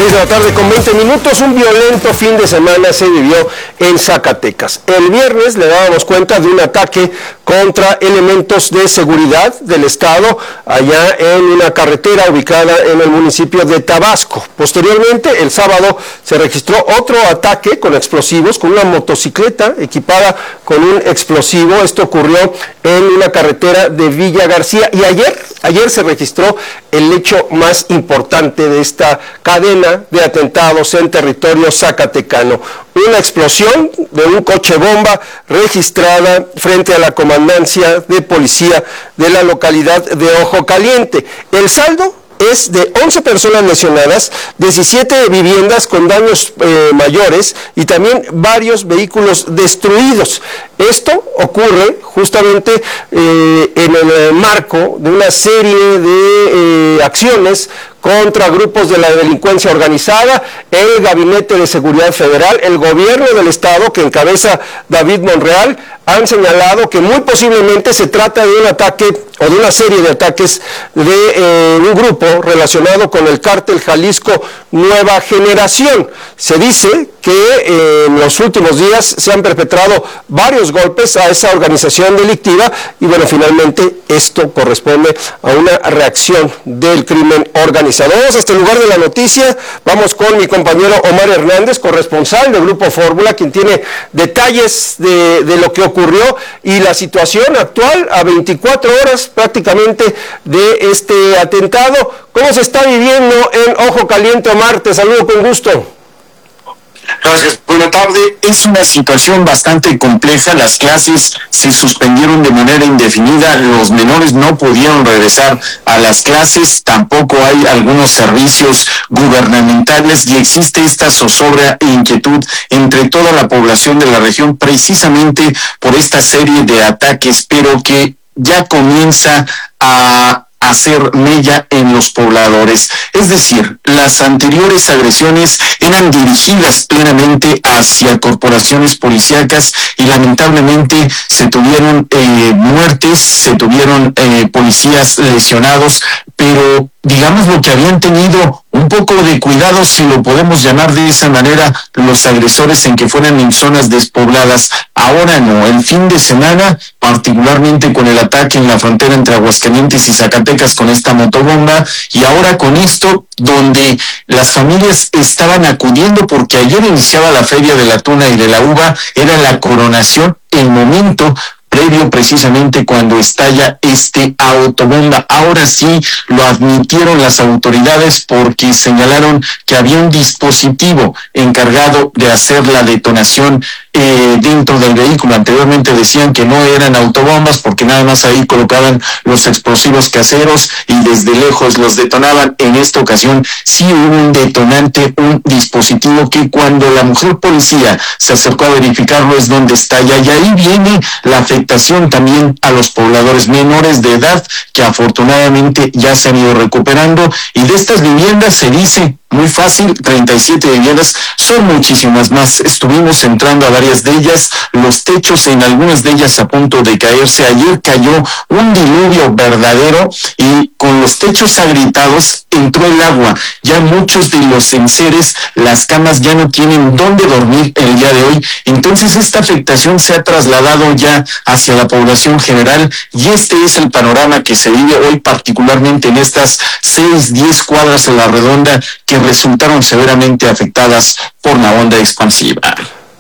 6 de la tarde con 20 minutos, un violento fin de semana se vivió en Zacatecas. El viernes le dábamos cuenta de un ataque contra elementos de seguridad del Estado allá en una carretera ubicada en el municipio de Tabasco. Posteriormente, el sábado se registró otro ataque con explosivos, con una motocicleta equipada con un explosivo. Esto ocurrió en una carretera de Villa García y ayer se registró el hecho más importante de esta cadena de atentados en territorio zacatecano. Una explosión de un coche bomba registrada frente a la comandancia de policía de la localidad de Ojo Caliente. El saldo es de 11 personas lesionadas, 17 viviendas con daños mayores y también varios vehículos destruidos. Esto ocurre justamente en el marco de una serie de acciones contra grupos de la delincuencia organizada, el Gabinete de Seguridad Federal, el gobierno del Estado que encabeza David Monreal, han señalado que muy posiblemente se trata de un ataque o de una serie de ataques de un grupo relacionado con el cártel Jalisco Nueva Generación. Se dice que en los últimos días se han perpetrado varios golpes a esa organización delictiva y bueno, finalmente esto corresponde a una reacción del crimen organizado. Vamos hasta el lugar de la noticia, vamos con mi compañero Omar Hernández, corresponsal del Grupo Fórmula, quien tiene detalles de lo que ocurrió y la situación actual a 24 horas prácticamente de este atentado. ¿Cómo se está viviendo en Ojo Caliente, Omar? Te saludo con gusto. Gracias. Buenas tardes. Es una situación bastante compleja. Las clases se suspendieron de manera indefinida. Los menores no pudieron regresar a las clases. Tampoco hay algunos servicios gubernamentales y existe esta zozobra e inquietud entre toda la población de la región precisamente por esta serie de ataques, pero que ya comienza a hacer mella en los pobladores. Es decir, las anteriores agresiones eran dirigidas plenamente hacia corporaciones policíacas y lamentablemente se tuvieron muertes, se tuvieron policías lesionados, pero digamos lo que habían tenido un poco de cuidado, si lo podemos llamar de esa manera, los agresores en que fueran en zonas despobladas. Ahora no, el fin de semana, particularmente con el ataque en la frontera entre Aguascalientes y Zacatecas con esta motobomba, y ahora con esto, donde las familias estaban acudiendo porque ayer iniciaba la Feria de la Tuna y de la Uva, era la coronación, el momento previo precisamente cuando estalla este autobomba. Ahora sí lo admitieron las autoridades porque señalaron que había un dispositivo encargado de hacer la detonación dentro del vehículo. Anteriormente decían que no eran autobombas porque nada más ahí colocaban los explosivos caseros y desde lejos los detonaban. En esta ocasión sí hubo un detonante, un dispositivo que cuando la mujer policía se acercó a verificarlo es donde estalla, y ahí viene la afectación también a los pobladores menores de edad que afortunadamente ya se han ido recuperando, y de estas viviendas se dice muy fácil, 37 viviendas, son muchísimas más. Estuvimos entrando a varias de ellas, los techos en algunas de ellas a punto de caerse. Ayer cayó un diluvio verdadero y con los techos agrietados entró el agua. Ya muchos de los enseres, las camas ya no tienen dónde dormir el día de hoy. Entonces esta afectación se ha trasladado ya hacia la población general y este es el panorama que se vive hoy, particularmente en estas 6-10 cuadras a la redonda que resultaron severamente afectadas por la onda expansiva.